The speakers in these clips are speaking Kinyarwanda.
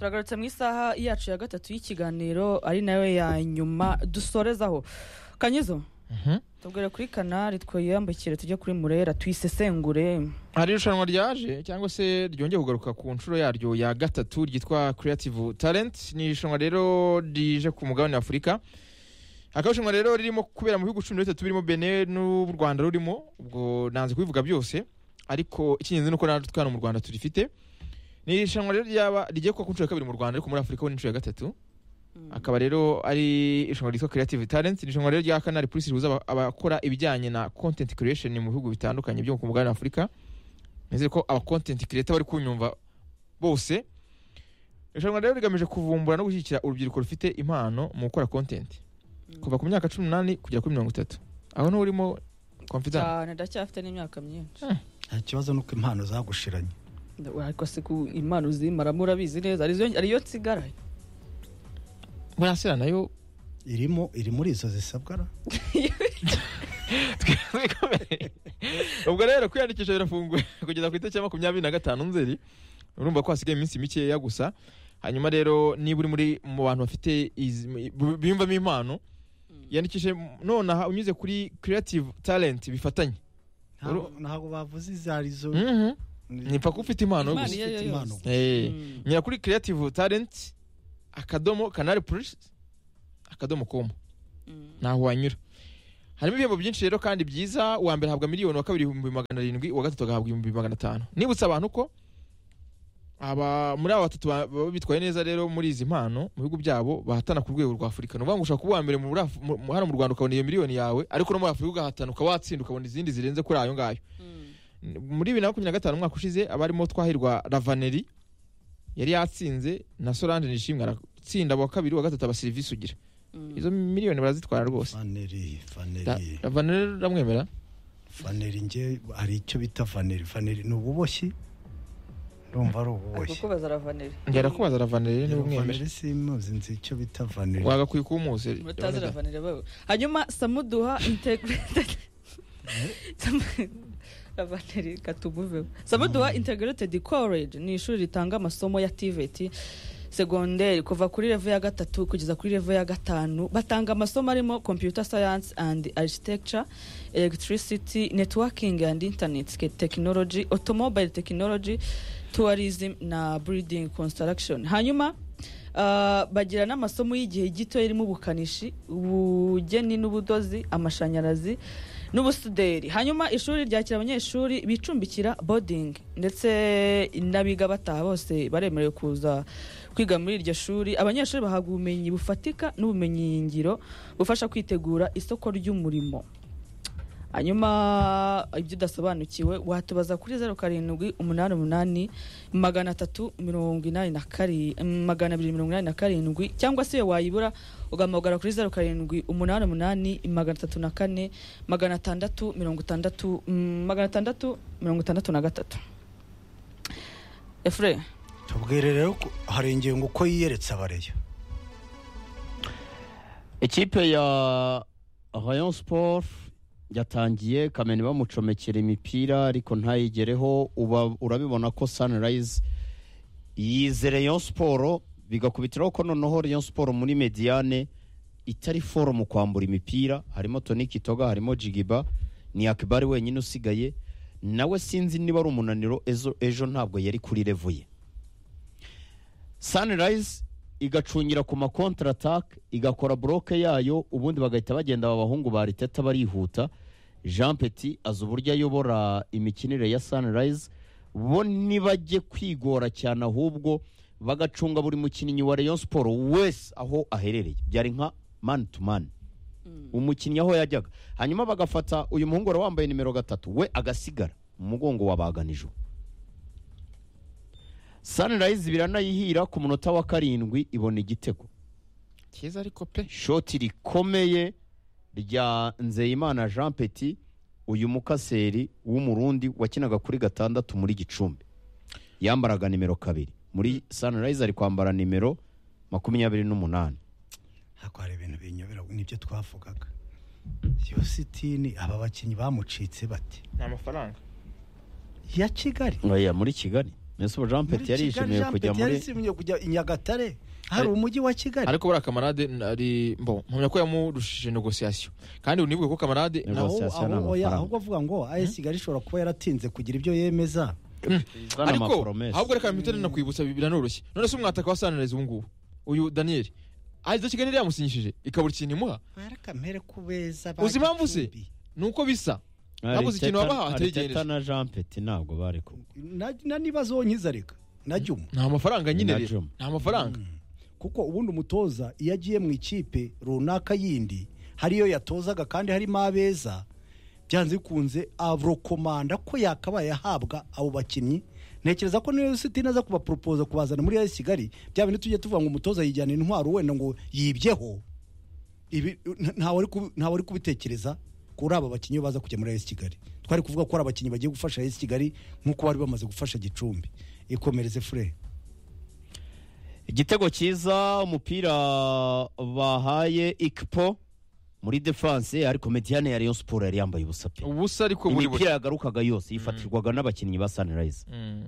turagarutse mu isaha yacu ya gatatu y'ikiganiro ari nayo ya nyuma dusorezaho. Kanyizo tubwire kuri kanari twiyambukire tujye kuri Murera tuyisesengure. Hari irushanwa ryaje cyangwa se ryongeye kugaruka ku nshuro yaryo ya gatatu ryitwa Creative Talent. Ni irushanwa rero rije ku mugabane wa Afurika. Akabushanwa rero ririmo kubera mu bihugu 13 birimo Benin n'u Rwanda rurimo, ubwo nanze kubivuga byose, ariko ikinyenzi nuko natwe twana mu Rwanda turifite. Ni irushanwa rero rigiye ku nshuro ya kabiri mu Rwanda ariko muri Afurika ni inshuro ya gatatu. Akaba rero ari irushanwa ryitwa Creative Talent. Irushanwa rero rya Canal Plus rihuza abakora ibijyanye na content creation mu bihugu bitandukanye byo ku mugabane wa Afurika. Neze ko aba content creator bari kunyumva bose. Irushanwa rero rigamije kuvumbura no gushyigikira urubyiruko rufite impano mu gukora content kuva ku myaka 18 kugera kuri 30. Aho no urimo confident cyane ndacyafite n'imyaka myinshi. Ikibazo nuko impano zagushiranye. Ariko se ku impano zimara murabizi neza ariyo nsigara. Murasira nayo iri muri izo zisabwa. Ubwo rero kwiyandikisha birafunguye kugeza ku itariki ya 25 Nzeri. Urumva ko hasigaye iminsi mike ya gusa. Hanyuma rero niba uri muri mu bantu bafite biyumvamo impano, yandikishe nonaha unyuze kuri Creative Talent bifatanye. Ntabwo bavuze izarizo. Nipfa kufite impano gusa. Nyira kuri Creative Talent /Canal Plus /com. Naho wanyura. Harimo ibihembo byinshi rero kandi byiza. Uwa mbere habwa miliyoni, wa kabiri 700,000, uwa gatatu agahabwa 500,000. Nibutsa abantu ko muri aba batatu bitwaye neza rero muri izi mpano mu bihugu byabo bahatana ku rwego rwa Afurika. No bangusha kuba wa mbere hano mu Rwanda ukabona iyo miliyoni yawe, ariko no muri Afurika ugahatana ukawatsinda ukabona izindi zirenze kuri ayo ngayo. Muri 2025 umwaka ushize abarimo Twahirwa Ravaneri yari yatsinze na Solange Nishimwe aratsinda wa kabiri, wa gatatu aba service ugira. Izo miliyoni barazitwara rwose. Ravaneri ramwemera. Vaneri nge ari icyo bita Vaneri ni ububoshyi. Rumva ari ububoshyi. Kubaza Ravaneri. Ngera kubaza Ravaneri ni umwemera. Vaneri simuzi nzi icyo bita Vaneri. Wagakwiye kumuse. Mutazi Ravaneri babo. Hanyuma Samuduha integrated. Ravaneri katumuve. Samuduha integrated college ni ishuri ritanga amasomo ya TVET secondaire kuva kuri level ya 3 kugeza kuri level ya 5. Batanga amasomo arimo computer science and architecture, electricity, networking and internet technology, automobile technology, tourism na building construction. Hanyuma bagira n'amasomo y'igihe gito irimo ubukanishi, ubugeni n'ubudozi, amashanyarazi n'ubusuderi. Hanyuma ishuri ryakira abanyeshuri bicumbikira boarding ndetse n'abiga bataha bose baremerewe kuza kwiga muri iryo shuri. Abanyeshuri bahabwa ubumenyi bufatika n'ubumenyi ngiro bufasha kwitegura isoko ry'umurimo. Hanyuma ibyo udasobanukiwe watubaza kuri 0788 38287 cyangwa se wayibura ugamagara kuri 0788 366 Efre tubwire rero hari ingingo uko yiyeretse abareyo. Ekipe ya Rayon Sport yatangiye Kameni bamucomekera imipira ariko ntayigereho. Urabibona ko Sunrise yize Rayon Sport bigakubitiraho ko noneho Rayon Sport muri Mediane itari forum kwambura imipira. Harimo Tony Kitoga, harimo Jigiba, ni Akibari wenyine usigaye. Nawe sinzi niba ari umunaniro ejo ntabwo yari kuri level ye. Sunrise igacungira ku ma counter attack, igakora bloke yayo, ubundi bagahita bagenda abahungu ba Riteta barihuta. Jean Petit azuburya ayobora imikinire ya Sunrise, bo nibajye kwigora cyane ahubwo bagacunga buri mukinnyi wa Rayon Sport wese aho aherereye. Byari nka man to man. Umukinnyi aho yajyaga. Hanyuma bagafata uyu muhungu wambaye nimero 3 we agasigara mu mugongo wabaganije. Sunrise biranayihira ku munota wa 7 ibona igitego kiza ariko pe shoti rikomeye rya Nzeyimana Jean Petit, uyu mukaseri w'umurundi wakinaga kuri 6 muri Gicumbi, yambaraga nimero 2. Muri Sunrise ari kwambara nimero 28. Hako hari ibintu binyobera nibyo twavugaga. Yositini aba bakinyi bamucitse bati nta mafaranga ya Kigali. Oya muri Kigali Messi Jean Petit yari yishimiye kujya muri yari kujya i Nyagatare hari umujyi wa Kigali ariko buriya kamarade ari mpamya ko yamurushije negociation kandi unibuke ko kamarade ahubwo avuga ngo AS Kigali ishobora kuba yaratinze kugira ibyo yemeza ariko ahubwo reka mpitane nakwibutsa biranoroshye none se umwataka wa Sunrise ubu ngubu uyu Daniel AS Kigali yamusinyishije ikabura ikintu imuha barakamere kubeza uzi impamvu se nuko bisa nabuze ikintu wabaha ategereje na Jean Petit ntabwo bari ko na nibazo nkiza reka najyuma nta mafaranga nyine rero nta mafaranga kuko ubundi umutoza iyo agiye mu ikipe runaka yindi hariyo yatozaga kandi harimo abeza byanze bikunze avrokomanda ko yakabaye ahabwa abo bakinnyi ntekereza ko niyo City naza kubapropose kubazana muri AS Kigali bya bintu tujye tuvuga ngo umutoza yijyana intwaro wenda ngo yibyeho ibi ntawe ari kubitekereza kuri aba bakinnyi baza kujya muri AS Kigali twari kuvuga ko ari abakinnyi bagiye gufasha AS Kigali nkuko bari bamaze gufasha Gicumbi ikomereze fure igitego cyiza umupira bahaye Ikpo muri defense ariko Mediane ya Rayon Sport yari yambaye ubusa pe ubusa ariko muri imipira yagarukaga yose yifatirwaga n'abakinnyi ba Sunrise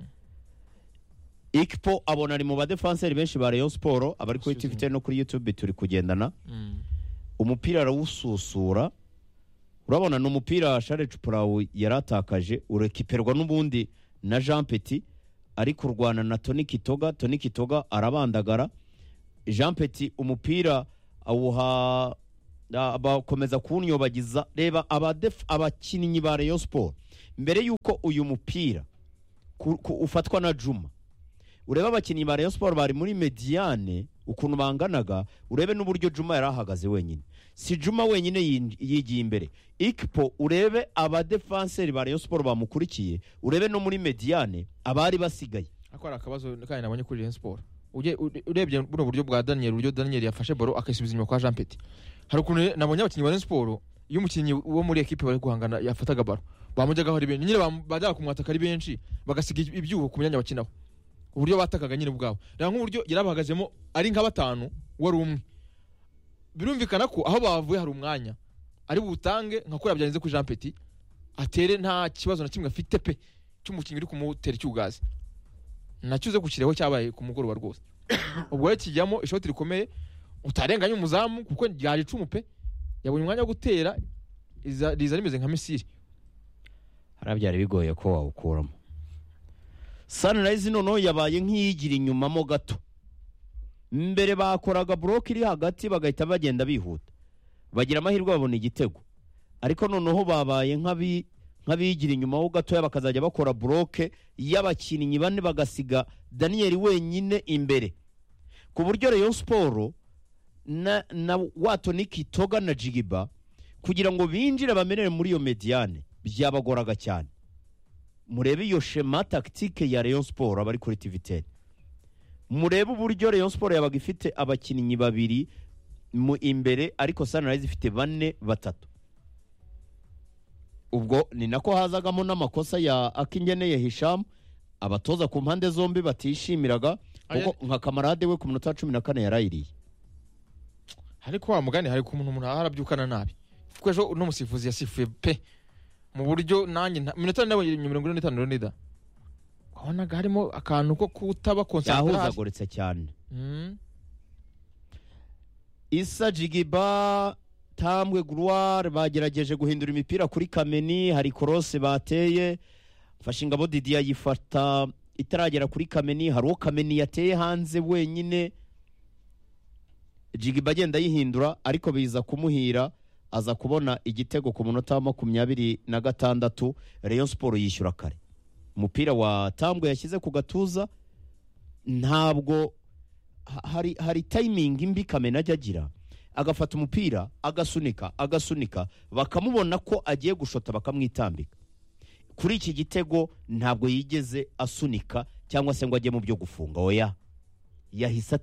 Ikpo abona ari mu ba defenseur benshi ba Rayon Sport abari kuri TV no kuri YouTube turi kugendana umupira arawususura urabona no umupira Charles Chupurawu yaratakaje urekiperwa n'ubundi na Jean Petit ari kurwana na Tony Kitoga arabandagara Jean Petit umupira awuha bakomeza kunyobagiza reba abakinnyi ba Rayon Sport mbere yuko uyu mupira ufatwa na Juma ureba abakinnyi ba Rayon Sport bari muri Mediane ukuntu banganaga urebe n'uburyo Juma yarahagaze wenyine si Juma wenyine yigiye imbere Ikpo urebe aba defenseur ba Rayon Sport bamukurikiye urebe no muri Mediane abari basigaye akora akabazo kandi nabonye kuri Rayon Sport urebye buno buryo bwa Daniel yafashe baro akayisubiza inyuma kwa Jean Petit hari ukuntu nabonye abakinnyi ba Rayon Sport iyo umukinnyi wo muri equipe bari guhangana yafataga baro bamujyaga ari benshi nyine bajyaga kumwataka ari benshi bagasiga ibyuho ku myanya bakinaho uburyo batakaga nyine bwabo rero nk'uburyo yarabahagazemo ari nka batanu wari umwe birumvikana ko aho bavuye hari umwanya ari butange nka ko yabyanze ku Jean Petit atere nta kibazo na kimwe afite pe cy'umukinnyi uri kumutera icyugazi nacyuze kukireho cyabaye ku mugoroba rwose ubwo yakijyamo ishoti rikomeye utarenganya umuzamu kuko yari icumu pe yabonye umwanya wo gutera riza rimeze nka misiri harabyari bigoye ko wawukuramo Sunrise noneho yabaye nk'iyigira inyuma mo gato mbere bakoraga block iri hagati bagahita bagenda bihuta bagira amahirwe babona igitego ariko noneho babaye nk'abigira inyuma ho gato bakazajya bakora block y'abakinnyi bane bagasiga Daniel wenyine imbere ku buryo Rayon Sport na Tony Kitoga na Jigiba kugira ngo binjire bamenere muri iyo Mediane byabagoraga cyane murebe iyo schema tactique ya Rayon Sport abari kuri TV10 murebe uburyo Rayon Sport yabaga ifite abakinnyi babiri mu imbere ariko Sunrise ifite bane batatu ubwo ni nako hazagamo n'amakosa ya Akingeneye Hisham abatoza ku mpande zombi batishimiraga kuko nka kamarade we ku minota 14 yarayiriye ariko wa mugani hari ku umuntu arabyukana nabi kuko ejo no musifuzi yasifuye pe mu buryo nanjye minota 45 nida kwabonaga harimo akantu ko kutaba concentration yahuzagoritse cyane Issa Jigiba Tambwe Gloire bagerageje guhindura imipira kuri Kameni hari cross bateye Fashingabo Didier yifata itaragera kuri Kameni hari uwo Kameni yateye hanze wenyine Jigiba agenda yihindura ariko biza kumuhira aza kubona igitego ku munota wa 26 Rayon Sport yishyura kare umupira wa Tambwe yashyize ku gatuza ntabwo hari timing imbi Kamena ajyagira agafata umupira agasunika bakamubona ko agiye gushota bakamwitambika kuri iki gitego ntabwo yigeze asunika cyangwa se ngo ajye mu byo gufunga oya yahise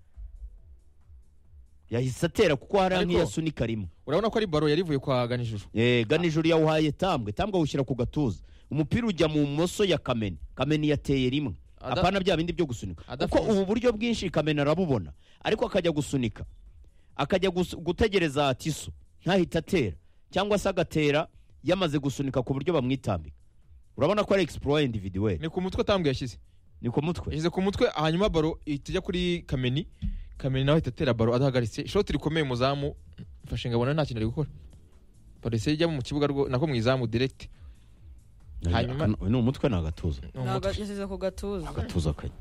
atera kuko hari nk'iyasunika rimwe urabona ko ari baro yarivuye kwa Ganijuru Ganijuru yawuhaye Tambwe awushyira ku gatuza umupira ujya mu moso ya Kameni yateye rimwe apana bya bindi byo gusunika kuko ubu buryo bwinshi Kameni arabubona ariko akajya gusunika akajya gutegereza Tiso ntahita atera cyangwa se agatera yamaze gusunika ku buryo bamwitambika urabona ko ari exploit individuel ni ku mutwe Tambwe yashyize ni ku mutwe yashyize ku mutwe hanyuma baro ihita ijya kuri Kameni nawe ahita atera baro adahagaritse ishoti rikomeye mu zamu mfashe ngabona nta kintu ari gukora baro ise ijya mu kibuga nako mu izamu direct hanyuma ni umutwe ni agatuza yashyize ku gatuza agatuza kanye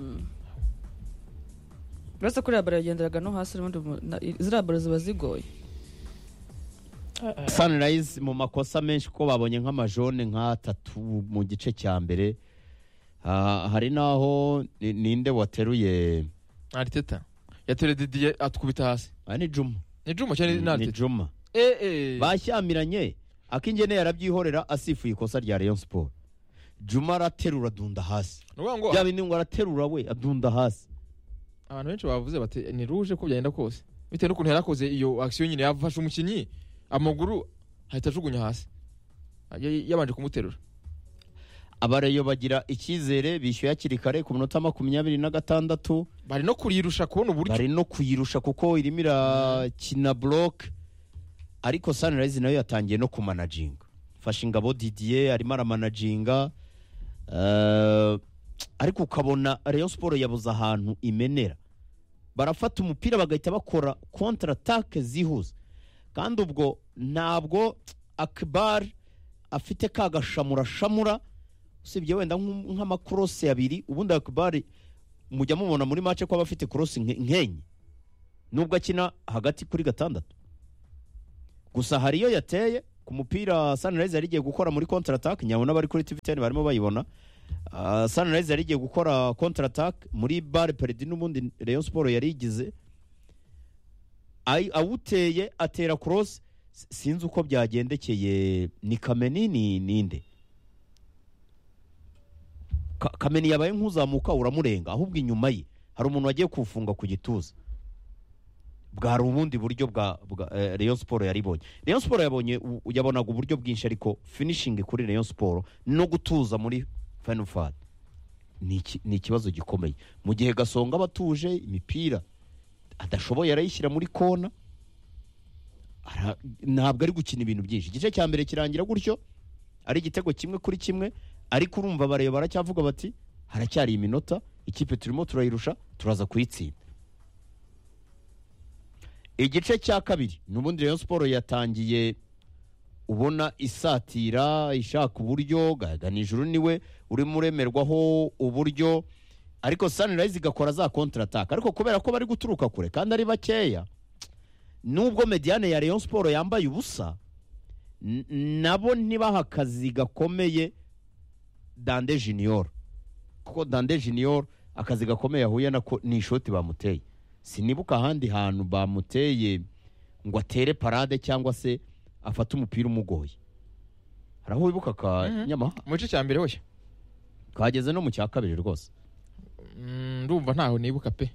uretse kuriya baro yagenderaga no hasi ziriya baro ziba zigoye Sunrise mu makosa menshi ko babonye nk'amajone nk'atatu mu gice cya mbere hari naho ninde wateruye Arteta yateruye Didier atukubita hasi ni Juma cyane ni Juma bashyamiranye akingene yarabyihorera asifuye ikosa rya Rayon Sport Juma araterura adunda hasi bya bindi ngo araterura we adunda hasi abantu benshi bavuze bati ni rouge ko byagenda kose bitewe n'ukuntu yarakoze iyo action nyine yafashe umukinnyi amaguru ahita ajugunya hasi yabanje kumuterura abareyo bagira icyizere bishyuye hakiri kare ku minota 26 bari no kuyirusha kubona uburyo bari no kuyirusha kuko irimo irakina block ariko Sunrise nayo yatangiye no kumanaginga fasha ingabo Didier arimo aramanaginga ariko ukabona Rayon Sport yabuze ahantu imenera barafata umupira bagahita bakora counter attack zihuza kandi ubwo ntabwo Akbar afite kagashamura usibye wenda nk'amakross abiri ubundi Akbar mujya mubona muri match ko abafite cross nkenye nubwo akina hagati kuri gatandatu gusa hariyo yateye ku mupira Sunrise yarigiye gukora muri counter attack nyabona bari kuri TV10 barimo bayibona Sunrise yarigiye gukora counter attack muri bar perdi n'ubundi Rayon Sport yarigize awuteye atera cross sinzi uko byagendekeye ni Kameni ninde Kameni yabaye nk'uzamuka uramurenga ahubwo inyuma ye hari umuntu wagiye kufunga ku gituza bwari ubundi buryo bwa Rayon Sport yaribonye Rayon Sport yabonaga uburyo bwinshi ariko finishing kuri Rayon Sport no gutuza muri final third ni ikibazo gikomeye mu gihe Gasonga batuje imipira adashoboye arayishyira muri kona ntabwo ari gukina ibintu byinshi igice cya mbere kirangira gutyo ari igitego kimwe kuri kimwe ariko urumva bareyo baracyavuga bati haracyari iminota ikipe turimo turayirusha turaza kuyitsinda igice cya kabiri n'ubundi Rayon Sport yatangiye ubona isatira ishaka uburyo gaganijuru niwe urimo uremerwaho uburyo ariko Sunrise igakora za counter attack ariko kubera ko bari guturuka kure kandi ari bakeya nubwo mediane ya Rayon Sport yambaye ubusa nabo nibaha akazi gakomeye Dande Junior kuko Dande Junior akazi gakomeye yahuye nako ni ishoti bamuteye sinibuka ahandi hantu bamuteye ngo atere parade cyangwa se afata umupira umugoye haraho wibuka ka nyama mu gice cya mbere hoye kageze no mu cya kabiri rwose ndumva ntaho nibuka pe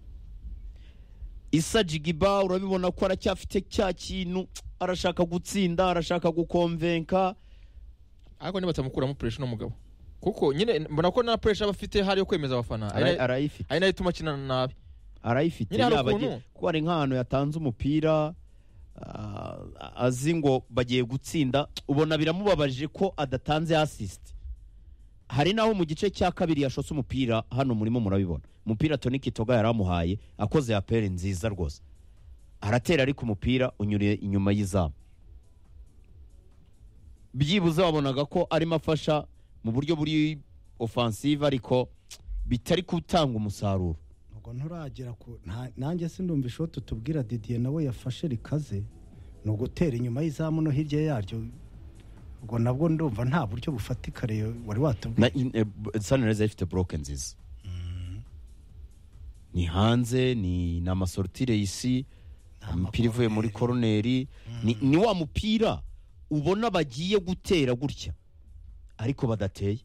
Issa Jigiba urabibona ko aracyafite cya kintu arashaka gutsinda arashaka gukonvenka ariko nibatamukuramo pressure n'umugabo kuko nyine mbona ko na pressure bafite hari yo kwemeza abafana arayifite ari nayo ituma kinana nabi arayifite yabagiye ko ari nk'ahantu yatanze umupira azi ngo bagiye gutsinda ubona biramubabaje ko adatanze assist hari naho mu gice cya kabiri yashotse umupira hano murimo murabibona umupira Tony Kitoga yaramuhaye akoze ya pere nziza rwose aratera ariko umupira unyuriye inyuma y'izamu byibuze wabonaga ko arimo afasha mu buryo buri offensive ariko bitari gutanga umusaruro ubwo nturagera ku nanjye sindumva ishoti tubwira Didier nawe yafashe rikaze no gutera inyuma y'izamu no hirya yaryo ubwo nabwo ndumva nta buryo bufatika rero wari watubwira Sunrise ifite block nziza ni hanze ni namasortire isi umupira ivuye muri koroneri ni wa mupira ubona bagiye gutera gutya ariko badateye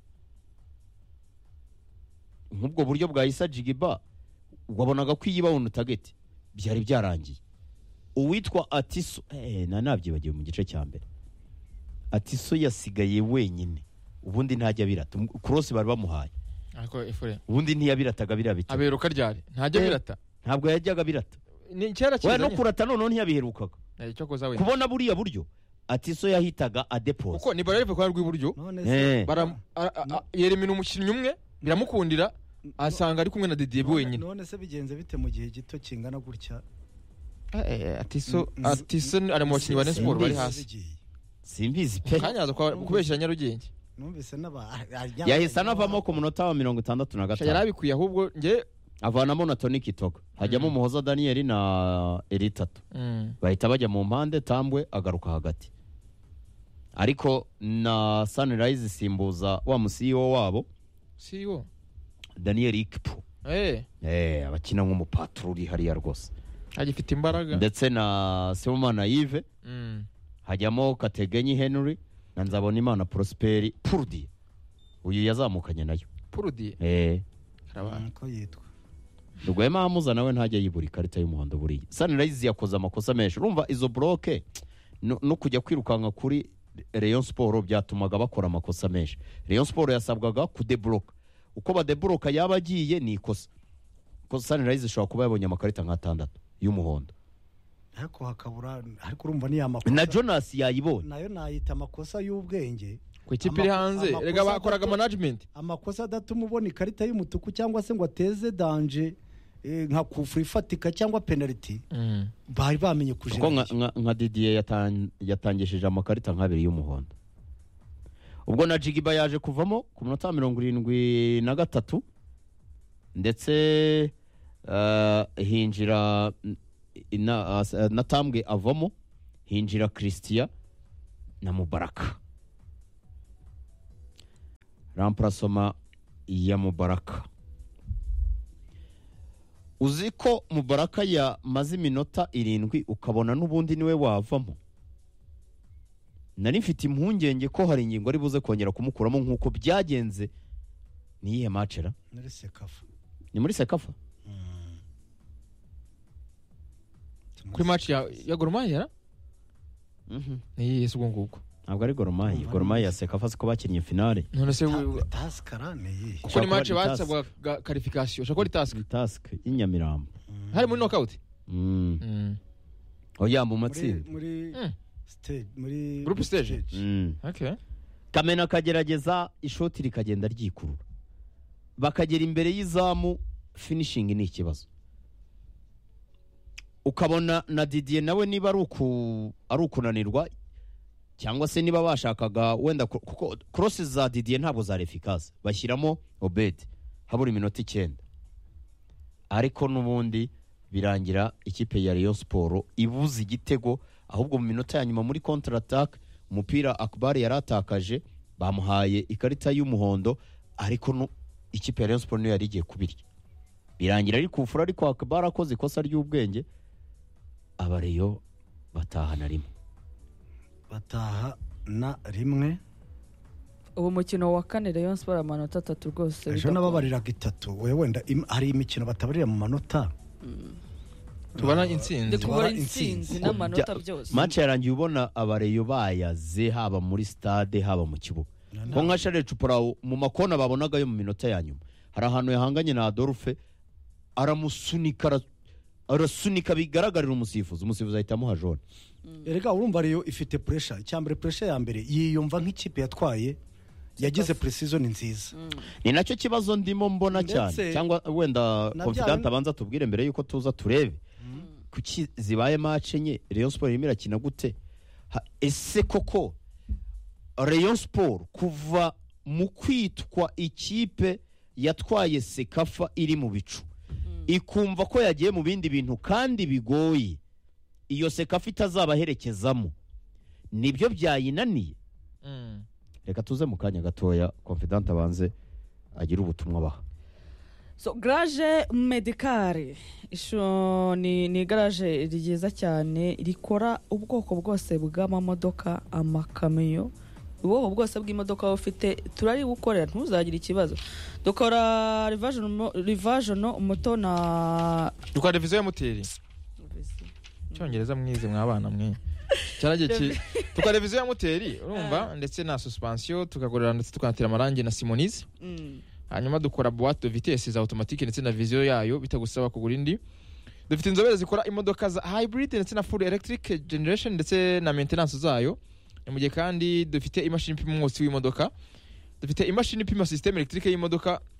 nk'ubwo buryo bwa Issa Jigiba wabonaga ko iyibabona utagete byari byarangiye uwitwa Atiso nabyibagiwe mu gice cya mbere Atiso yasigaye wenyine ubundi ntajya birata cross bari bamuhaye ariko ifure ubundi ntiyabirataga birabita aberuka ryari ntajya birata ntabwo yajyaga birata ni cyera we no kurata none ntiyabiherukaga icyo koza we kubona buriya buryo Atiso yahitaga adepose uko ni barebe kwa rw'iburyo yeremina umukinnyi umwe biramukundira asanga ari kumwe na Didier wenyine. none se bigenze bite mu gihe gito kingana gutya Atiso ari mu bakinnyi ba Rayon Sport bari hasi. simbizi pe Kanyaza kubeshyira Nyarugenge. numvise yahise anavamo ku munota wa 65 Yarabikwiye ahubwo nge avanamo na Tony Kitoga hajyamo Muhoza Daniel na Eritatu bahita bajya mu mpande Tambwe agaruka hagati ariko na Sunrise simbuza wa CEO wabo CEO Daniel Ikpu abakina nk'umupaturo uri hariya rwose agifite imbaraga ndetse na Semana Yves hajyamo Kategenyi Henry na Nzabonimana Prosperi Purdi uyu yazamukanye nayo Purdi ko yitwa Rwema Hamuza nawe ntajya yibura ikarita y'umuhondo buriya Sunrise yakoze amakosa menshi urumva izo bloke no kujya kwirukanka kuri Rayon Sport byatumaga bakora amakosa menshi Rayon Sport yasabwaga kudebloka uko badebloka yaba agiye ni ikosa ko Sunrise ishobora kuba yabonye amakarita nka 6 y'umuhondo ariko hakabura ariko urumva ni amakosa na Jonas yayibonye nayo nayita amakosa y'ubwenge ku ikipe iri hanze rega bakoraga management amakosa adatuma ubona ikarita y'umutuku cyangwa se ngo ateze danger nka kufura ifatika cyangwa penalty bari bamenye kujera nka Didier yatangishije amakarita nka 2 y'umuhondo ubwo na Jigiba yaje kuvamo ku minota 73 ndetse hinjira na Tambwe avamo hinjira Christian na Mubaraka remplacement ya Mubaraka uziko Mubaraka yamaze iminota 7 ukabona n'ubundi niwe wavamo nari mfite impungenge ko hari ingingo ari buze kongera kumukuramo nkuko byagenze niye matchera ni muri Sekafa kuri match ya Gor Mahia ni Yesu nguko ntabwo ari Gor Mahia Sekafa siko bakinnye finale none se taskara ni kuko ni match batsabwa qualification shako task y'Inyamirambo hari muri knockout oya mu matsinda muri stage muri group stage okay Kamena kagerageza ishoti rikagenda ryikurura bakagera imbere y'izamu finishing ni ikibazo ukabona na Didier nawe niba ari ukunanirwa cyangwa se niba bashakaga wenda kuko crosses za Didier ntabwo za efficace bashyiramo Obed habura iminota 9 ariko nubundi birangira ikipe ya Rayon Sport ibuze igitego ahubwo mu minota ya nyuma muri counter attack umupira Akbar yaratakaje bamuhaye ikarita y'umuhondo ariko ikipe ya Rayon Sport niyo yari igiye kubirya birangira ari kufura ariko Akbar akoze ikosa ry'ubwenge abareyo bataha na rimwe ubu mukino wa kane Rayon Sport amanota 3 rwose ejo nababariraga 3 wenda hari imikino batabarira mu manota tubana intsinzi n'amanota byose match yarangiye ubona abareyo bayaze haba muri stade haba mu kibuga ko nka Charles Chupra mu makona babonaga yo mu minota ya nyuma hari ahantu yahanganye na Adolphe arasunika bigaragarira umusifuzi ahita amuha jaune erega urumva Rayon ifite pressure icyambere pressure ya mbere yiyumva nk'ikipe yatwaye yagize precision nziza ni nacyo kibazo ndimo mbona cyane cyangwa wenda confident abanza tubwire mbere yuko tuza turebe kuki zibaye match enye Rayon Sport imira kina gute ese koko Rayon Sport kuva mu kwitwa ikipe yatwaye Sekafa iri mu bicu ikumva ko yagiye mu bindi bintu kandi bigoye iyo Sekafa itazabaherekezamo nibyo byayinaniye reka tuze mu kanya gatoya confident abanze agira ubutumwa baha so garage medicale ni garage ryiza cyane rikora ubwoko bwose bw'amamodoka amakamyo ubwoko bwose bw'imodoka ufite turari gukorera ntuzagira ikibazo dukora revision moto na dukora revision ya moteri cyongereza mwize mwabana mwe cyaragiye dukora revision ya moteri urumva ndetse na suspension tukagorera ndetse tukanatira amarangi na Simonize hanyuma dukora boîte de vitesse za automatique ndetse na vision yayo bitagusaba kugura indi dufite inzobere zikora imodoka za hybrid ndetse na full electric generation ndetse na maintenance zayo mu gihe kandi dufite imashini ipima umwotsi w'imodoka dufite imashini ipima system electrique y'imodoka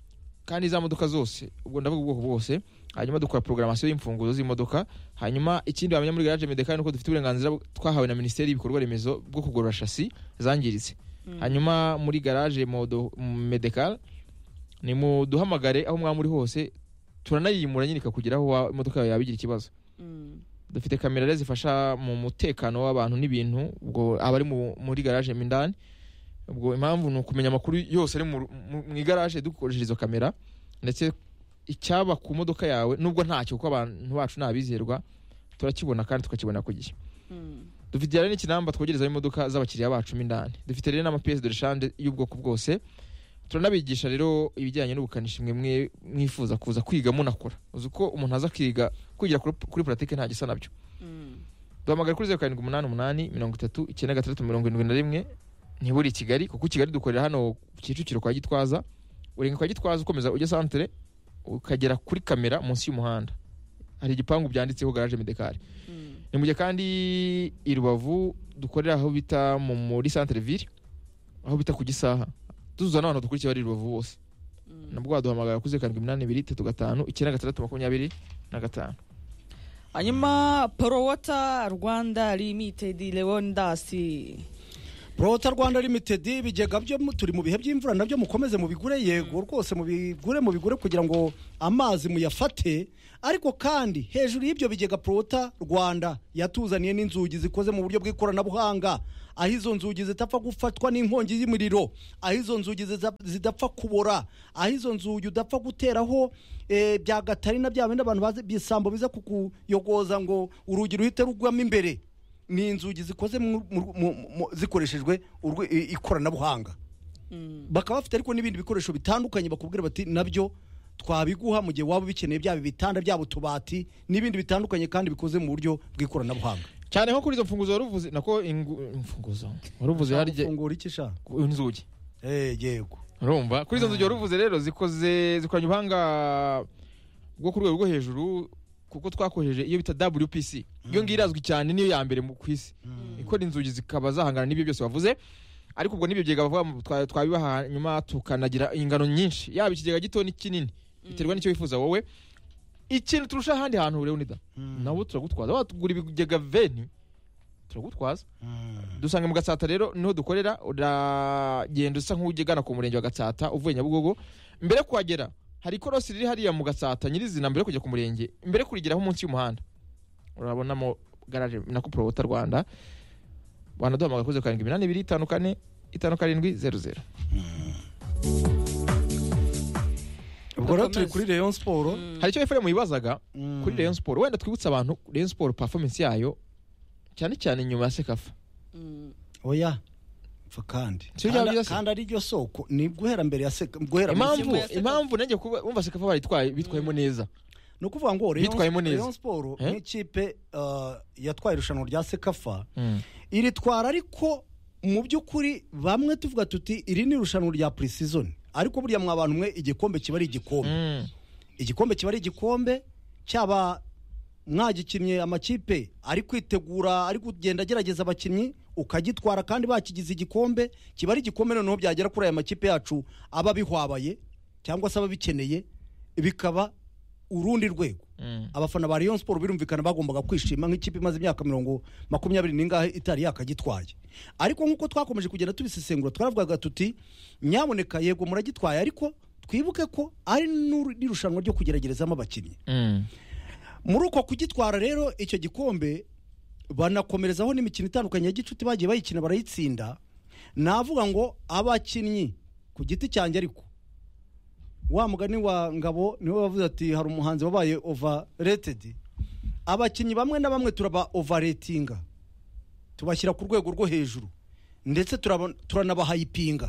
kandi za modoka zose ubwo ndavuga ubwoko bwose. Hanyuma dukora programmation y'imfunguzo z'imodoka. Hanyuma ikindi bamenya muri garage Medekal nuko dufite uburenganzira twahawe na Minisiteri y'ibikorwa remezo bwo kugorora chassis zangiritse. Hanyuma muri garage Medekal ni mu duhamagare aho mwamuri hose turanayimura nyine kugira aho imodoka yawe yabigira ikibazo. Dufite kamera rero zifasha mu mutekano w'abantu n'ibintu ubwo abari muri garage mindani. Ubwo impamvu ni ukumenya amakuru yose ari mu garage dukoresheje izo kamera, ndetse icyaba ku modoka yawe nubwo ntacyo kuko abantu bacu nabizerwa turakibona kandi tukakibona ku gihe. Dufite rero n'ikinamba twogereza imodoka z'abakiriya bacu mindani. Dufite rero n'ama pièces de rechange y'ubwoko bwose. Turanabigisha rero ibijyanye n'ubukanishi mwe mwifuza kuza kwiga munakora. Uzi ko umuntu aza kwiga kwigira kuri pratique nta gisa nabyo. Duhamagara kuri 0788 33 ntiburi Kigali kuko Kigali dukorera hano Kicukiro kwa Gitwaza. Urenga kwa Gitwaza ukomeza ujya centre ukagera kuri kamera munsi y'umuhanda. Hari igipangu byanditseho garage Medekal. Ni mujye kandi i Rubavu dukorera aho bita muri centre ville, aho bita ku Gisaha. Tuzana abantu dukurikiye bari Rubavu bose. Nabwo waduhamagara kuri 0783 hanyuma Prowota Rwanda Limited Leondasi. Prowota Rwanda Limited ibigega byo turi mu bihe by'imvura nabyo mukomeze mu bigure yego rwose mu bigure kugira ngo amazi muyafate. Ariko kandi hejuru y'ibyo bigega Prowota Rwanda yatuzaniye n'inzugi zikoze mu buryo bw'ikoranabuhanga, aho izo nzugi zitapfa gufatwa n'inkongi y'umuriro, aho izo nzugi zidapfa kubora, aho izo nzugi udapfa guteraho bya gatarina bya bindi abantu bisambo biza kukuyogoza ngo urugi ruhite rugwamo imbere. Ni inzugi zikoze zikoreshejwe ikoranabuhanga. Bakaba bafite ariko n'ibindi bikoresho bitandukanye bakubwira bati nabyo twabiguha mu gihe waba bikeneye byaba bitanda byaba tubati n'ibindi bitandukanye kandi bikoze mu buryo bw'ikoranabuhanga. Cyane nko kuri izo mfunguzo waruvuze nako imfunguzo waruvuze harije fungura iki sha inzugi yego urumva kuri izo nzugi waruvuze rero zikoranye ubuhanga bwo ku rwego rwo hejuru kuko twakojeje iyo bita WPC. Iyo ngirazwi cyane niyo ya mbere mu kwisi ikora inzugi zikaba zahangana n'ibyo byose wavuze. Ariko ubwo nibyo byega bavuga twabibaha nyuma tukanagira ingano nyinshi, yaba ikigega gito n'kinini biterwa n'icyo wifuza wowe. Ikintu turusha ahandi hantu urebe nida nabo turagutwaza, watugura ibigega 20 turagutwaza. Dusanga mu Gatsata rero niho dukorera. Uragenda usa nk'ugegana ku murenge wa Gatsata uvuye Nyabugogo, mbere kuhagera hari korosi riri hariya mu Gatsata nyirizina, mbere kujya ku murenge, mbere kurigeraho munsi y'umuhanda urabonamo garage na Prowota Rwanda. Wanaduhamagara kuri 0782545700. Ubwo rero turi kuri Rayon Sport. Hari icyo Efrem yibazaga kuri Rayon Sport, wenda twibutsa abantu Rayon Sport performance yayo cyane cyane nyuma ya Sekafa. Oya kandi ari ryo soko ni guhera mbere ya guhera impamvu nanjye kuba umva Sekafa bitwayemo neza. No kuvuga ngo Rayon Sport ni ikipe yatwaye irushanwa rya Sekafa. Iritwara ariko mu by'ukuri bamwe tuvuga tuti iri ni irushanwa rya pre-season, ariko burya mwa abantu mwe igikombe kiba ari igikombe. Igikombe kiba ari igikombe cyaba mwagikinnye amakipe ari kwitegura ari kugenda agerageza abakinnyi ukagitwara kandi bakigize igikombe, kiba ari igikombe noneho byagera kuri aya makipe yacu aba bihwabaye cyangwa se aba bikeneye bikaba urundi rwego. Abafana ba Rayon Sport birumvikana bagombaga kwishima nk'ikipe imaze imyaka 20 n'ingahe itari yakagitwaye. Ariko nkuko twakomeje kugenda tubisesengura twaravugaga tuti nyaboneka yego muragitwaye, ariko twibuke ko ari n'irushanwa ryo kugeragezamo abakinnyi. Muri uko kugitwara rero icyo gikombe banakomerezaho n'imikino itandukanye ya gicuti bagiye bayikina barayitsinda. Navuga ngo abakinnyi ku giti cyanjye, ariko wa mugani wa Ngabo niwe wavuze ati hari umuhanzi wabaye overrated. Abakinnyi bamwe na bamwe turaba overratinga, tubashyira ku rwego rwo hejuru, ndetse turanabahayipinga,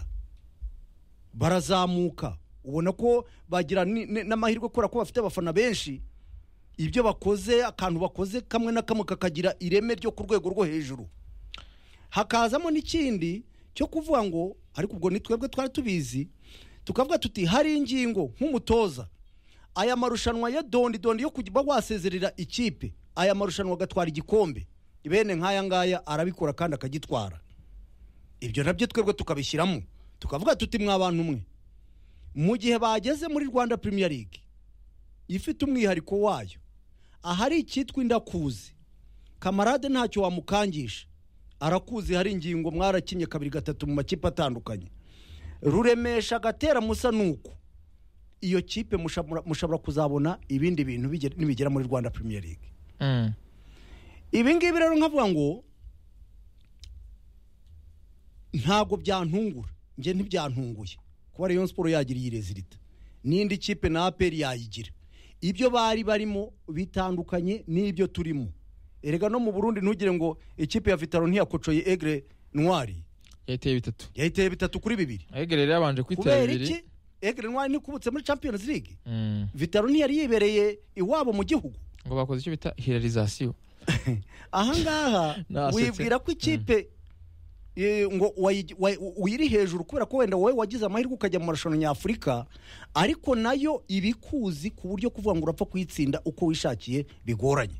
barazamuka ubona ko bagira n'amahirwe kubera ko bafite abafana benshi. Ibyo bakoze akantu bakoze kamwe na kamwe kakagira ireme ryo ku rwego rwo hejuru. Hakazamo n'ikindi cyo kuvuga ngo ariko ubwo ni twebwe twari tubizi, tukavuga tuti hari ingingo nk'umutoza, aya marushanwa ya dondi yo kujya wasezerera ikipe, aya marushanwa gatwara igikombe, bene nk'aya ngaya arabikora kandi akagitwara. Ibyo nabyo twebwe tukabishyiramo, tukavuga tuti mwa abantu mwe mu gihe bageze muri Rwanda Premier League ifite umwihariko wayo, ahari icyitwa indakuzi, Kamarade ntacyo wamukangisha, arakuzi, hari ingingo mwarakinye 2-3 mu makipe atandukanye. Ruremesha Gatera Musa nuko iyo kipe mushobora kuzabona ibindi bintu nibigera muri Rwanda Premier League. Ibi ngibi rero nkavuga ngo ntago byantungura, nge ntibyantunguye kuba Rayon Sport yagiriye irezilita n'indi kipe na APR yayigira. Ibyo bari barimo bitandukanye n'ibyo turimo. Erega no mu Burundi ntugire ngo ikipe ya Vitaro ntiyakocoye Aigle Noir, yahiteye 3-2. Aigle rero yabanje kwitera 2. Aigle Noir ni kubutse muri Champions League. Vitaro ntiyari yibereye iwabo mu gihugu ngo bakoze icyo bita hilarisation. Ahangaha wibwira ko ikipe ngo uyiri hejuru kubera ko wenda wowe wagize amahirwe ukajya mu marushanwa nyafurika, ariko nayo ibikuzi ku buryo kuvuga ngo urapfa kuyitsinda uko wishakiye bigoranye.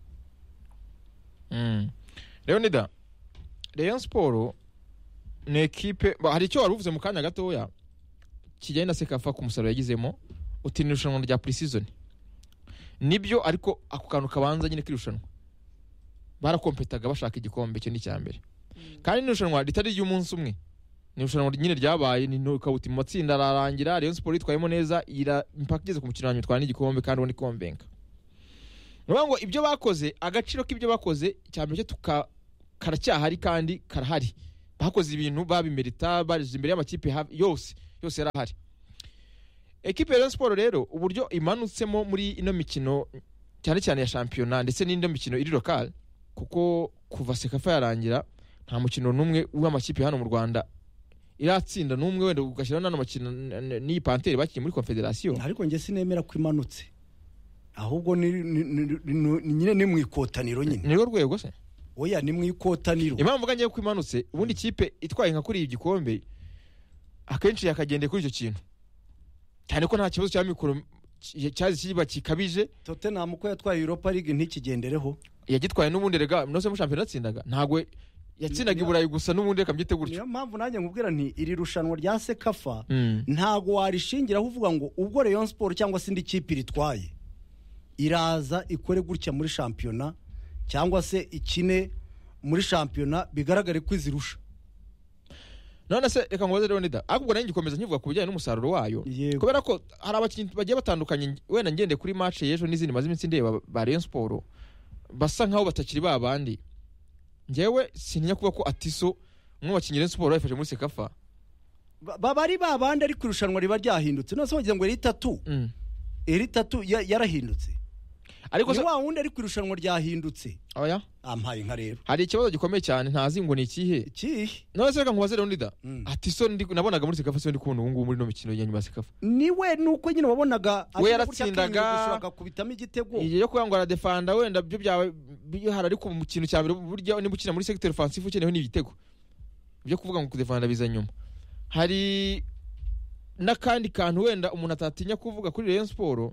Leonida, Rayon Sport ni ekipe, hari icyo wari uvuze mu kanya gatoya kijyanye na Sekafa ku musaruro yagizemo, uti ni irushanwa rya pre-season. Nibyo, ariko ako kantu kabanza nyine kirushanwa barakompetaga bashaka igikombe, cyo ni cyambere. Kandi ni irushanwa ritari ry'umunsi umwe, ni irushanwa nyine ryabaye, ni nokawuti mu matsinda ararangira, Rayon Sport itwayemo neza, impaka igeze ku mukino wa nyuma twara n'igikombe kandi ubona ikombenka. Ngo ibyo bakoze, agaciro k'ibyo bakoze cyambere cyo karacyahari kandi karahari. Bakoze ibintu babimerita, barize imbere y'amakipe yose yarahari. Ekipe ya Rayon Sport rero uburyo imanutsemo muri ino mikino cyane cyane ya shampiyona ndetse n'indi mikino iri local, kuko kuva Sekafa yarangira nta mukino numwe w'amakipe hano mu Rwanda iratsinda numwe, wenda ugashyiraho nano makino ni Panthère bakiye muri Confederation. Ariko nge sinemera ko imanutse, ahubwo ni nyine ni mu ikotaniro nyine. Ni rwego se? Oya, ni mu ikotaniro. Impamvu mvuga ngiye ko imanutse, ubundi ikipe itwaye nka kuri igikombe akenshi yakagendeye kuri icyo kintu, cyane ko nta kibazo cya mikoro cyazi kiba kikabije. Tottenham ko yatwaye Europa League ntikigendereho, yagitwaye n'ubundi rega nose mu shampiyona yatsindaga, ntago yatsindaga Iburayi gusa n'ubundi reka mbyite gutyo. Niyo mpamvu nanjye nkubwira nti iri rushanwa rya Sekafa ntago warishingiraho uvuga ngo ubwo Rayon Sport cyangwa se indi kipe ritwaye iraza ikore gutya muri shampiyona cyangwa se ikine muri shampiyona bigaragare ko izirusha. None se reka ngoze Leonida, akubwo nanjye gikomeza nkivuga ku bijyanye n'umusaruro wayo, kubera ko hari abakinnyi bagiye batandukanye, wenda ngende kuri match y'ejo n'izindi maze iminsi ndeba ba Rayon Sport basa nkaho batakiri babandi. Ngewe sintinya kuba ko Atiso umwabakinnyi Rayon Sport yafashe muri Sekafa bari babandi, ariko irushanwa riba ryahindutse. None se wagira ngo eri tatu yarahindutse, ariko ni wa wundi ariko irushanwa ryahindutse. Oya, ampaye nka rero hari ikibazo gikomeye cyane ntazi ngo ni ikihe. None se reka nkubaze Leonida, Atiso nabonaga muri Sekafa, se ndi kubona ubu ngubu muri no mikino ya nyuma Sekafa niwe nuko nyine wabonaga we yaratsindaga kubitamo igitego, iyo kuba ngo aradefanda wenda byo byawe bihara, ariko mu kintu cya mbere burya niba ukina muri secteur offensive ukenewe n'ibitego byo kuvuga ngo kudefanda biza nyuma. Hari n'akandi kantu wenda umuntu atatinya kuvuga kuri Rayon Sport,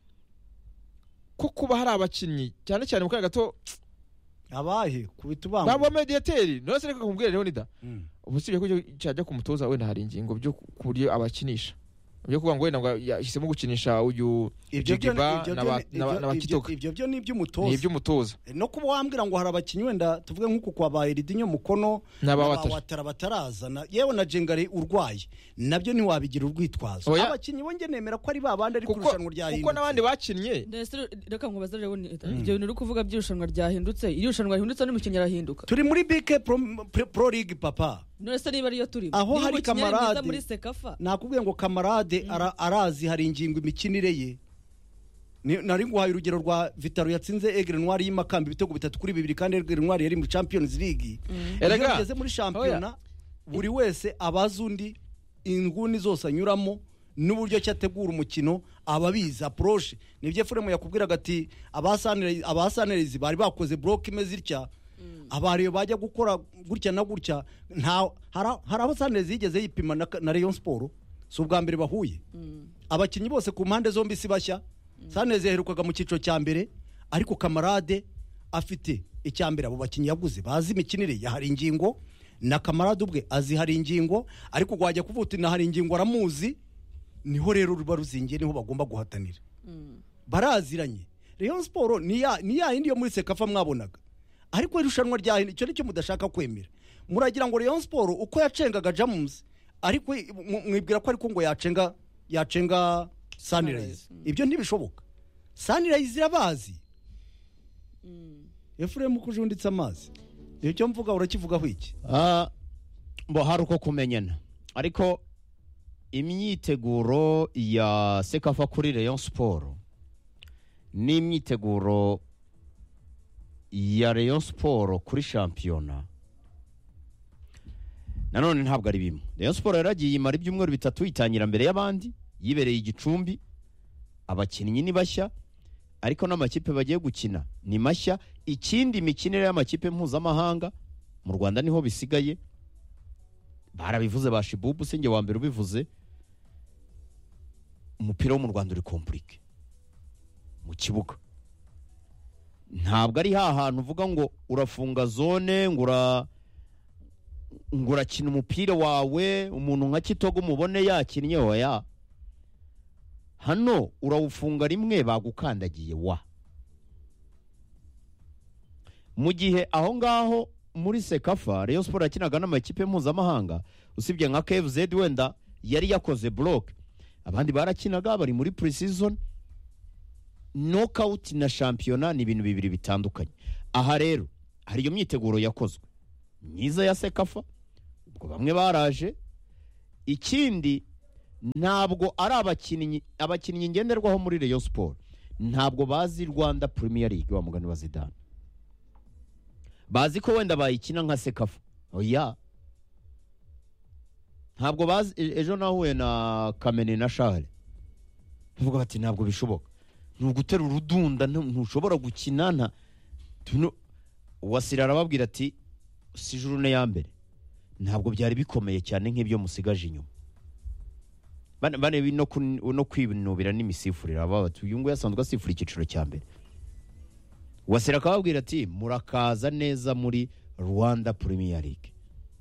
ko kuba hari abakinnyi cyane cyane mu kanya gato abahe kubitubanga baba mediateri. None se reka kumbwira Leonida, ubusibye ko cyajya ku mutoza wenda hari ingingo byo kuryo abakinisha, byo kuvuga ngo wenda ngo yahisemo gukinisha uyu Jigiba n'abakitoka. Ibyo byo ni iby'umutoza, no kuba wambwira ngo hari abakinnyi wenda tuvuge nk'uko kwa ba Eridinho Mukono n'abawatara batarazana, yewe na Jengare urwaye, nabyo ntiwabigira urwitwazo. Abakinnyi bo nge nemera ko ari babandi ari kurushanwa ryahindutse, kuko n'abandi bakinnye. Reka nkubaza rero ibyo bintu uri kuvuga by'irushanwa ryahindutse, irushanwa rihindutse n'umukinnyi arahinduka. Turi muri BK Pro League papa, none se niba ariyo turimo aho hari Kamarade muri Sekafa, nakubwiye ngo Kamarade arazi hari ingingo imikinire ye. Nari nguhaye urugero rwa Vitaro yatsinze Aigle Noir y'Imakamba ibitego 3-2, kandi Aigle Noir yari muri Champions League. Yageze muri shampiyona, buri wese abaza undi inguni zose anyuramo n'uburyo cyategura umukino, ababiza approach. Nibyo Fremu yakubwiraga ati abasanerizi bari bakoze block imeze itya, abariyo bajya gukora gutya na gutya. Hari abasanerizi yigeze yipima na Rayon Sport, si ubwa mbere bahuye. Abakinnyi bose ku mpande zombi si bashya. Sanezi yaherukaga mu cyiciro cya mbere, ariko Kamarade afite icya mbere abo bakinnyi yaguze bazi imikinire ya hari ingingo, na Kamarade ubwe azi hari ingingo, ariko gwajya kuvuga uti na hari ingingo aramuzi niho rero ruba ruzingiye, niho bagomba guhatanira. Baraziranye. Rayon Sport ni ya yindi yo muri Sekafa mwabonaga, ariko irushanwa ryahindutse. Icyo nicyo mudashaka kwemera. Muragira ngo Rayon Sport uko yacengaga Jamus, ariko mwibwira ko ariko ngo yacenga Sunrise. Ibyo ntibishoboka. Sunrise irabazi. Efuremu kujunditse amazi. Icyo mvuga urakivugaho iki? Bo hari uko kumenyana, ariko imyiteguro ya Sekafa kuri Rayon Sport n'imyiteguro ya Rayon Sport kuri shampiyona nanone ntabwo ari bimwe. Rayon Sport yaragiye imara ibyumweru 3 itangira mbere y'abandi, yibereye igicumbi, abakinnyi ni bashya, ariko n'amakipe bagiye gukina ni mashya. Ikindi imikinire y'amakipe mpuzamahanga mu Rwanda niho bisigaye, barabivuze ba Shibubu singe wa mbere ubivuze, umupira wo mu Rwanda uri compliqué mu kibuga. Ntabwo ari hantu uvuga ngo urafunga zone ngurakina umupira wawe umuntu nka Kitogo mubone yakinnye oya. Hano urawufunga rimwe bagukandagiye wa. Mu gihe aho ngaho muri Sekafa Rayon Sport yakinaga n'amakipe mpuzamahanga, usibye nka KFZ wenda yari yakoze block, abandi barakinaga bari muri pre-season. Knockout na shampiyona ni ibintu bibiri bitandukanye. Aha rero hari iyo myiteguro yakozwe myiza ya Sekafa, ubwo bamwe baraje. Ikindi ntabwo ari abakinnyi ngenderwaho muri Rayon Sport, ntabwo bazi Rwanda Premier League wa mugani wa Zidane, bazi ko wenda bayikina nka Sekafa oya. Ntabwo bazi. Ejo nahuye na Kamene na Charles, tuvuga bati ntabwo bishoboka, ntugutera urudunda, ntushobora gukina nta Wasira arababwira ati si journée ya mbere ntabwo byari bikomeye cyane nk'ibyo musigaje inyuma. Bane no kwibinubira n'imisifurira bati uyu ngo yasanzwe asifura ikiciro cya mbere. Wasira akababwira ati murakaza neza muri Rwanda Premier League.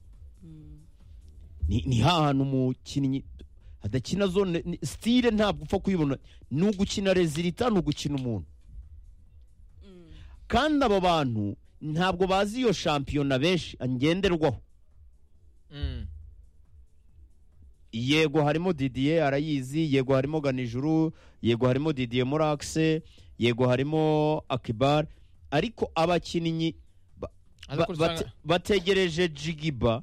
Ni hantu umukinnyi adakina zone style ntabwo upfa kuyibona, n'ugukina resultat n'ugukina umuntu. Kandi abo bantu ntabwo bazi iyo shampiyona benshi angenderwaho. Yego harimo Didier arayizi, yego harimo Ganijuru, yego harimo Didier Moraxe, yego harimo Akibar, ariko abakinnyi bategereje Jigiba,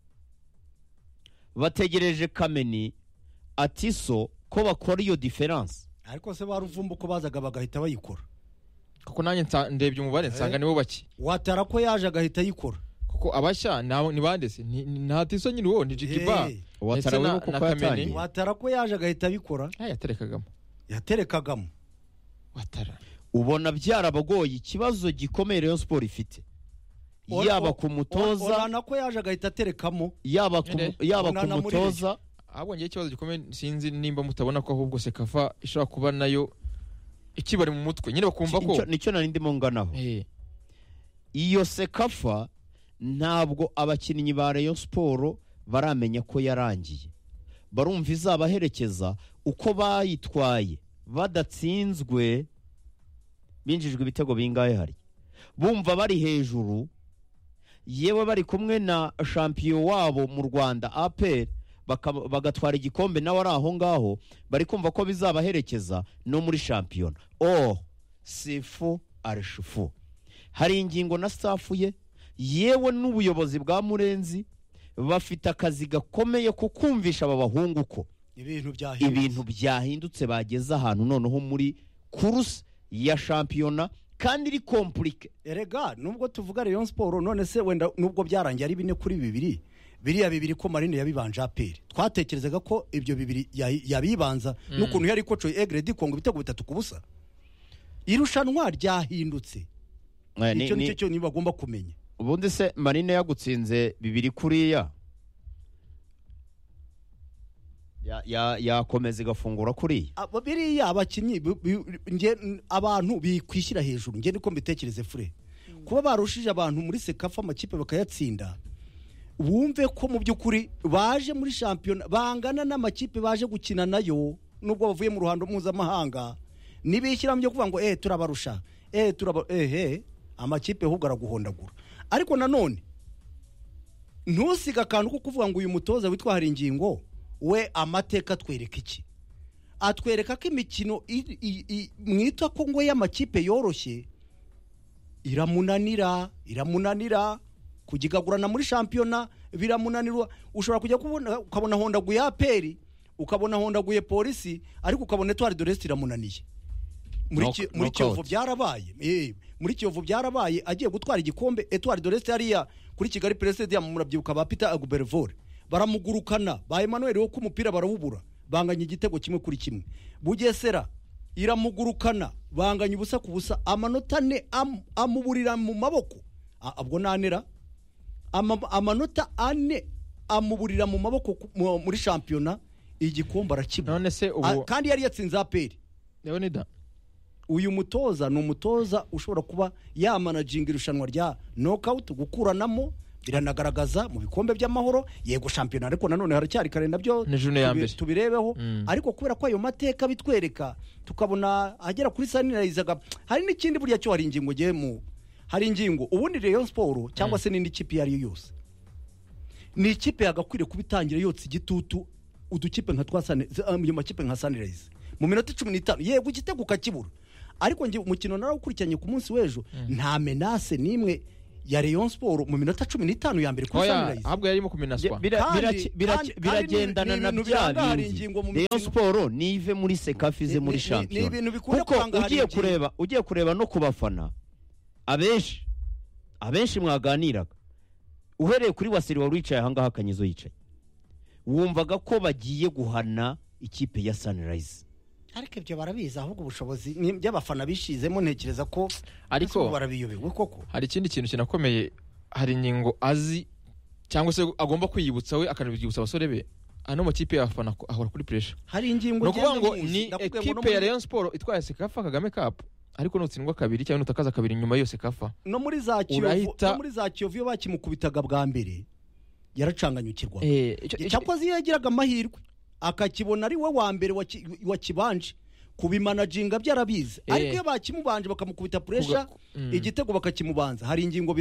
bategereje Kameni, Atiso ko bakora iyo difference. Ariko se baruvumba ko bazaga bagahita bayikora, kuko nanjye ndebye umubare nsanga nibo baki. Watara ko yaje agahita yikora, kuko abashya ni bandese nta Atiso nyine wo ni Jigiba. Watara we kuko yatangiye. Watara ko yaje agahita bikora, yaterekagamo Watara. Ubona byarabagoye, ikibazo gikomeye Rayon Sport ifite, yaba ku mutoza urana ko yaje agahita aterekamo, yaba ku mutoza. Abonye ikibazo gikomeye, sinzi nimba mutabona ko ahubwo Sekafa ishobora kuba nayo ikibari mu mutwe nyine bakumva ko nicyo nari ndimo nganaho. Iyo Sekafa ntabwo abakinnyi ba Rayon Sport baramenya ko yarangiye, barumva izabaherekeza uko bayitwaye badatsinzwe, binjijwe ibitego bingahe hari, bumva bari hejuru, yewe bari kumwe na champion wabo mu Rwanda APR bagatwara igikombe nawe ari aho ngaho, bari kumva ko bizabaherekeza no muri shampiyona. Sifu arishufu. Hari ingingo na staff ye yewe n'ubuyobozi bwa Murenzi bafite akazi gakomeye ko kumvisha aba bahungu ko ibintu byahindutse, bageze ahantu noneho muri course ya shampiyona kandi iri compliqué. Erega nubwo tuvuga Rayon Sport none se wenda nubwo byarangiye ari 4-2, biriya bibiri ko Marine yabibanje APR, twatekerezaga ko ibyo bibiri yabibanza n'ukuntu yari ko Coy Egre di Kongo bitego 3-0. Irushanwa ryahindutse, nicyo niba bagomba kumenya. Ubundi se Marine yagutsinze 2 kuriya yakomeza igafungura kuriya. Biriya abakinnyi abantu bikwishyira hejuru, nge niko mbitekereze fure, kuba barushije abantu muri Sekafa amakipe bakayatsinda bumve ko mu by'ukuri baje muri shampiyona bangana n'amakipe baje gukina nayo nubwo bavuye mu ruhando mpuzamahanga nibishyiramo byo kuvuga ngo turabarusha amakipe ahubwo araguhondagura. Ariko nanone ntusiga akantu ko kuvuga ngo uyu mutoza witwa Haringingo we amateka atwereka iki? Atwereka ko imikino mwita ko ngo y'amakipe yoroshye iramunanira kugigagurana muri shampiyona biramunanirwa. Ushobora kujya ukabona hondaguye APR, ukabona hondaguye Polisi, ariko ukabona Etoile de l'Est iramunaniye. Muri Kiyovu byarabaye. Muri Kiyovu byarabaye agiye gutwara igikombe Etoile de l'Est hariya kuri Kigali President murabyibuka ba Peter Agubervore baramugurukana ba Emmanuel wo kumupira barawubura banganya igitego kimwe kuri kimwe. Bugesera iramugurukana banganya ubusa ku busa, amanota ne amuburira mu maboko. Abwo nanera amanota ane amuburira mu maboko muri shampiyona, igikombe arakibura. None se ubu kandi yari yatsinze APR. Leonida, uyu mutoza ni umutoza ushobora kuba yamanaginga irushanwa rya knockout gukuranamo, biranagaragaza mu bikombe by'amahoro. Yego shampiyona ariko nanone haracyari kare nabyo tubirebeho. Ariko kubera ko ayo mateka bitwereka tukabona agera kuri Sunrise. Hari n'ikindi burya cyo hari ingingo hari ingingo ubundi Rayon Sport cyangwa se n'indi kipe yari yose ni ikipe yagakwiriye kubitangira yotse igitutu udukipe nka twasane mu makipe nka Sunrise mu minota 15 yego igitego ukakibura. Ariko ngi umukino narawukurikiranye ku munsi w'ejo nta menace nimwe ya Rayon Sport mu minota 15 ya mbere kuri Sunrise. Ahubwo yarimo kumenaswa. Biragendana na byabindi. Rayon Sport nive muri sekafize muri champion. Kuko ugiye kureba no kubafana abenshi mwaganiraga uhereye kuri Wasiri wari wicaye ahangaha Kanyizo yicaye wumvaga ko bagiye guhana ikipe ya Sunrise. Ariko ibyo barabizi ahubwo ubushobozi by'abafana bishizemo ntekereza ko ariko barabiyobewe koko. Hari ikindi kintu kinakomeye hari ingingo azi cyangwa se agomba kwiyibutsa we akanabigibutsa abasore be ano makipe y'abafana ahora kuri pressure. Hari ingingo no ngo ni equipe ya Rayon Sport itwaye Sekafa Kagame Cup ariko nutsindwa kabiri cyangwa nutakaza kabiri nyuma yose Sekafa no muri za Kiyovu yo bakimukubitaga bwa mbere yaracanganyukirwa. Cyakoze yagiraga amahirwe akakibona ari we wa mbere wa kibanje kubimanaginga byarabizi. Ariko iyo bakimubanje bakamukubita pressure igitego bakakimubanza hari ingingo